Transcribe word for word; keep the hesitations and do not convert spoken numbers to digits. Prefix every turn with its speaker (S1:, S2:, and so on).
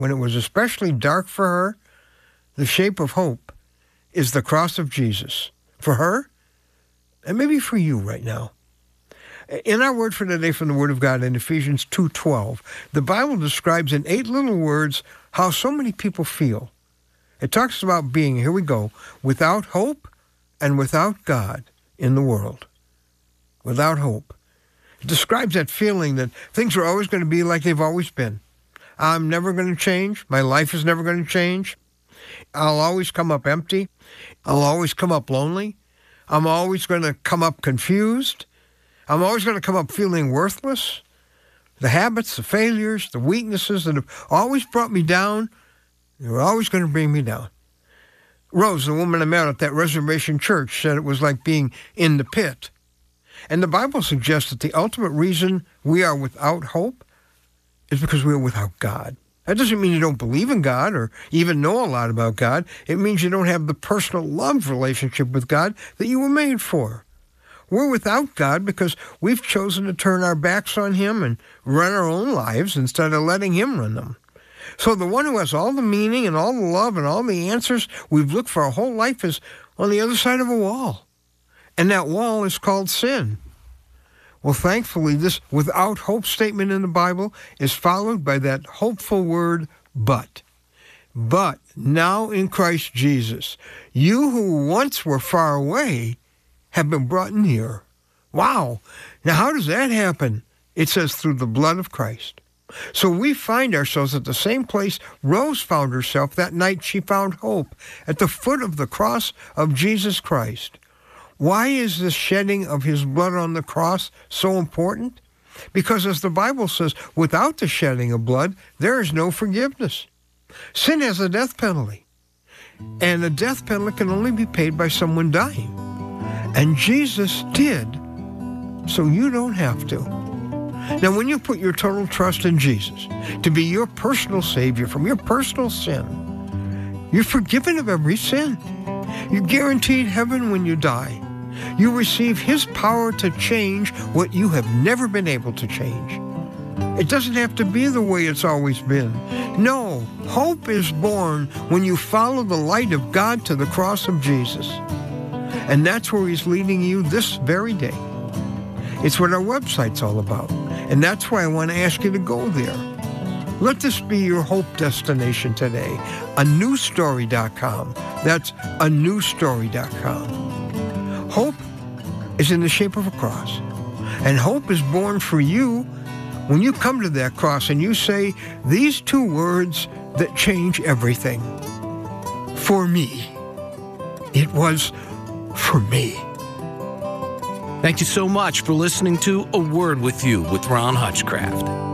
S1: when it was especially dark for her, the shape of hope is the cross of Jesus. For her, and maybe for you right now. In our word for today from the Word of God in Ephesians two twelve, the Bible describes in eight little words how so many people feel. It talks about being, here we go, without hope and without God in the world. Without hope. It describes that feeling that things are always going to be like they've always been. I'm never going to change. My life is never going to change. I'll always come up empty. I'll always come up lonely. I'm always going to come up confused. I'm always going to come up feeling worthless. The habits, the failures, the weaknesses that have always brought me down, they're always going to bring me down. Rose, the woman I met at that Reservation Church, said it was like being in the pit. And the Bible suggests that the ultimate reason we are without hope is because we are without God. That doesn't mean you don't believe in God or even know a lot about God. It means you don't have the personal love relationship with God that you were made for. We're without God because we've chosen to turn our backs on Him and run our own lives instead of letting Him run them. So the one who has all the meaning and all the love and all the answers we've looked for our whole life is on the other side of a wall. And that wall is called sin. Well, thankfully, this without hope statement in the Bible is followed by that hopeful word, but. But now in Christ Jesus, you who once were far away have been brought near. Wow. Now, how does that happen? It says through the blood of Christ. So we find ourselves at the same place Rose found herself that night she found hope, at the foot of the cross of Jesus Christ. Why is the shedding of His blood on the cross so important? Because as the Bible says, without the shedding of blood, there is no forgiveness. Sin has a death penalty. And a death penalty can only be paid by someone dying. And Jesus did, so you don't have to. Now, when you put your total trust in Jesus to be your personal Savior from your personal sin, you're forgiven of every sin. You're guaranteed heaven when you die. You receive His power to change what you have never been able to change. It doesn't have to be the way it's always been. No, hope is born when you follow the light of God to the cross of Jesus. And that's where He's leading you this very day. It's what our website's all about. And that's why I want to ask you to go there. Let this be your hope destination today. a new story dot com. That's a new story dot com. Hope is in the shape of a cross. And hope is born for you when you come to that cross and you say these two words that change everything. For me. It was for me.
S2: Thank you so much for listening to A Word With You with Ron Hutchcraft.